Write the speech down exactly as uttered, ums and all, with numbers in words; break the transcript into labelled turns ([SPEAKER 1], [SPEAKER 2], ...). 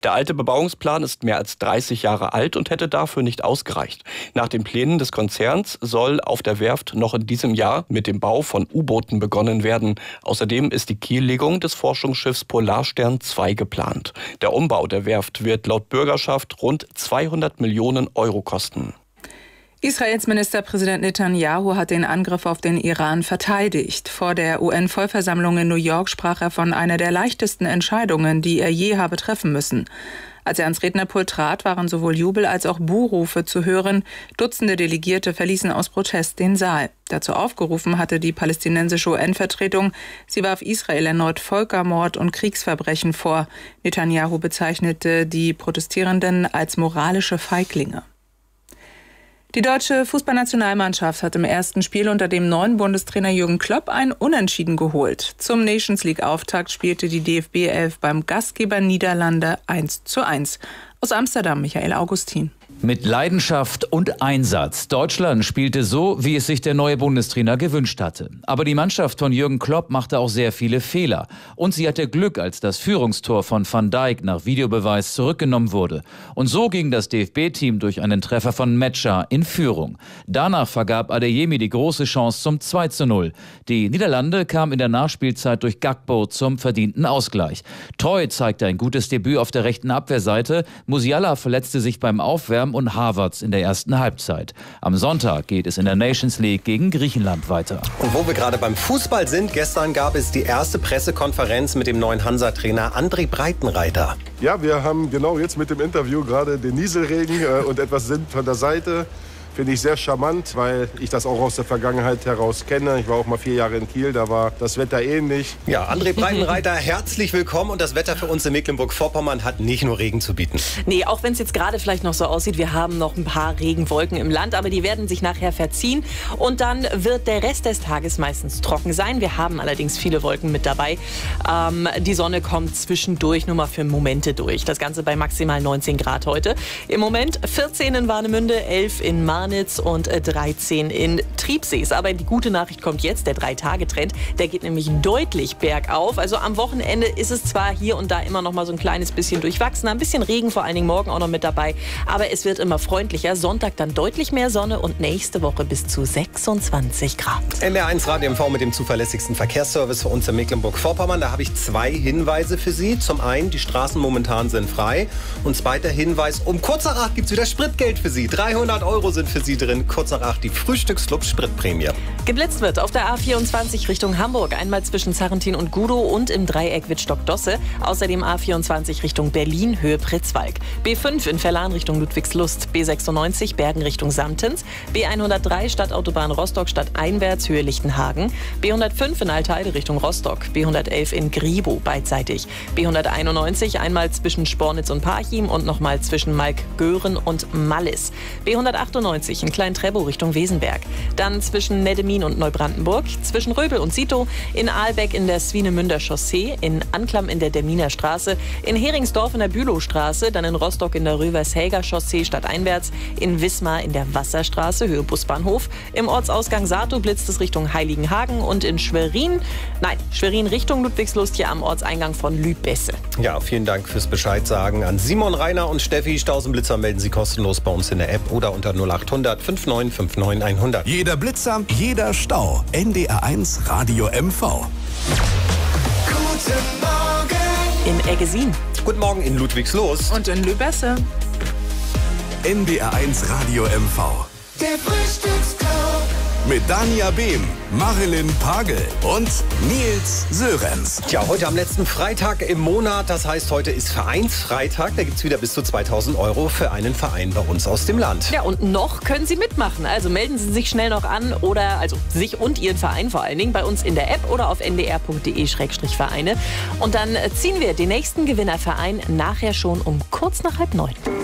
[SPEAKER 1] Der alte Bebauungsplan ist mehr als dreißig Jahre alt und hätte dafür nicht ausgereicht. Nach den Plänen des Konzerns soll auf der Werft noch in diesem Jahr mit dem Bau von U-Booten begonnen werden. Außerdem ist die Kiellegung des Forschungsschiffs Polarstern zwei geplant. Der Umbau der Werft wird laut Bürgerschaft rund zweihundert Millionen Euro kosten.
[SPEAKER 2] Israels Ministerpräsident Netanyahu hat den Angriff auf den Iran verteidigt. Vor der U N-Vollversammlung in New York sprach er von einer der leichtesten Entscheidungen, die er je habe treffen müssen. Als er ans Rednerpult trat, waren sowohl Jubel- als auch Buhrufe zu hören. Dutzende Delegierte verließen aus Protest den Saal. Dazu aufgerufen hatte die palästinensische U N-Vertretung. Sie warf Israel erneut Völkermord und Kriegsverbrechen vor. Netanyahu bezeichnete die Protestierenden als moralische Feiglinge. Die deutsche Fußballnationalmannschaft hat im ersten Spiel unter dem neuen Bundestrainer Jürgen Klopp ein Unentschieden geholt. Zum Nations-League-Auftakt spielte die D F B elf beim Gastgeber Niederlande eins zu eins. Aus Amsterdam, Michael Augustin.
[SPEAKER 3] Mit Leidenschaft und Einsatz. Deutschland spielte so, wie es sich der neue Bundestrainer gewünscht hatte. Aber die Mannschaft von Jürgen Klopp machte auch sehr viele Fehler. Und sie hatte Glück, als das Führungstor von Van Dijk nach Videobeweis zurückgenommen wurde. Und so ging das D F B-Team durch einen Treffer von Metscher in Führung. Danach vergab Adeyemi die große Chance zum zwei zu null. Die Niederlande kamen in der Nachspielzeit durch Gakpo zum verdienten Ausgleich. Troy zeigte ein gutes Debüt auf der rechten Abwehrseite. Musiala verletzte sich beim Aufwärmen und Havertz in der ersten Halbzeit. Am Sonntag geht es in der Nations League gegen Griechenland weiter.
[SPEAKER 4] Und wo wir gerade beim Fußball sind, gestern gab es die erste Pressekonferenz mit dem neuen Hansa-Trainer André Breitenreiter.
[SPEAKER 5] Ja, wir haben genau jetzt mit dem Interview gerade den Nieselregen äh, und etwas Wind von der Seite. Finde ich sehr charmant, weil ich das auch aus der Vergangenheit heraus kenne. Ich war auch mal vier Jahre in Kiel, da war das Wetter ähnlich.
[SPEAKER 4] Ja, André Breitenreiter, herzlich willkommen. Und das Wetter für uns in Mecklenburg-Vorpommern hat nicht nur Regen zu bieten.
[SPEAKER 6] Nee, auch wenn es jetzt gerade vielleicht noch so aussieht, wir haben noch ein paar Regenwolken im Land, aber die werden sich nachher verziehen. Und dann wird der Rest des Tages meistens trocken sein. Wir haben allerdings viele Wolken mit dabei. Ähm, die Sonne kommt zwischendurch nur mal für Momente durch. Das Ganze bei maximal neunzehn Grad heute. Im Moment vierzehn in Warnemünde, elf in Marnitz und dreizehn in Triebsees. Aber die gute Nachricht kommt jetzt, der drei-Tage-Trend, der geht nämlich deutlich bergauf. Also am Wochenende ist es zwar hier und da immer noch mal so ein kleines bisschen durchwachsen, ein bisschen Regen, vor allen Dingen morgen auch noch mit dabei, aber es wird immer freundlicher. Sonntag dann deutlich mehr Sonne und nächste Woche bis zu sechsundzwanzig Grad.
[SPEAKER 4] N D R eins Radio M V mit dem zuverlässigsten Verkehrsservice für uns in Mecklenburg-Vorpommern. Da habe ich zwei Hinweise für Sie. Zum einen, die Straßen momentan sind frei. Und zweiter Hinweis, um kurz nach acht gibt es wieder Spritgeld für Sie. dreihundert Euro sind für Sie drin. Kurz nach acht die Frühstücksclub Spritprämie.
[SPEAKER 6] Geblitzt wird auf der A vierundzwanzig Richtung Hamburg, einmal zwischen Zarrentin und Gudow und im Dreieck Wittstock-Dosse. Außerdem A vierundzwanzig Richtung Berlin, Höhe Pritzwalk. B fünf in Verlan Richtung Ludwigslust, B sechsundneunzig Bergen Richtung Samtens, B hundertdrei Stadtautobahn Rostock stadteinwärts, Höhe Lichtenhagen, B hundertfünf in Altheide Richtung Rostock, B hundertelf in Gribow beidseitig, B hunderteinundneunzig einmal zwischen Spornitz und Parchim und nochmal zwischen Malk-Göhren und Mallis, B hundertachtundneunzig in Klein-Trebow Richtung Wesenberg, dann zwischen Neddemin und Neubrandenburg, zwischen Röbel und Sito, in Aalbeck in der Swinemünder Chaussee, in Anklam in der Deminer Straße, in Heringsdorf in der Bülowstraße, dann in Rostock in der Rövershäger Chaussee stadteinwärts, in Wismar in der Wasserstraße, Höhe Busbahnhof, im Ortsausgang Sato blitzt es Richtung Heiligenhagen und in Schwerin, nein, Schwerin Richtung Ludwigslust hier am Ortseingang von Lübesse.
[SPEAKER 4] Ja, vielen Dank fürs Bescheid sagen an Simon, Rainer und Steffi. Stausenblitzer melden Sie kostenlos bei uns in der App oder unter null acht hundert fünfundneunzig neunundfünfzig hundert.
[SPEAKER 7] Jeder Blitzer, jeder Stau. N D R eins Radio M V.
[SPEAKER 8] Guten Morgen
[SPEAKER 6] in Eggesin.
[SPEAKER 4] Guten Morgen in Ludwigslust.
[SPEAKER 2] Und in Lübesse.
[SPEAKER 7] N D R eins Radio M V.
[SPEAKER 8] Der Frühstücksclub.
[SPEAKER 7] Mit Dania Behm, Marilyn Pagel und Nils Sörenz.
[SPEAKER 4] Tja, heute am letzten Freitag im Monat, das heißt, heute ist Vereinsfreitag. Da gibt es wieder bis zu zweitausend Euro für einen Verein bei uns aus dem Land.
[SPEAKER 6] Ja, und noch können Sie mitmachen. Also melden Sie sich schnell noch an oder, also sich und Ihren Verein vor allen Dingen, bei uns in der App oder auf n d r punkt d e Schrägstrich Vereine. Und dann ziehen wir den nächsten Gewinnerverein nachher schon um kurz nach halb neun.